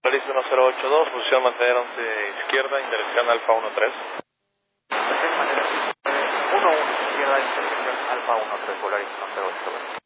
Polaris 1082, posición mantener 11 izquierda, intersección Alfa 13. Mantener 1-1 izquierda, intersección Alfa 13, Polaris 1082.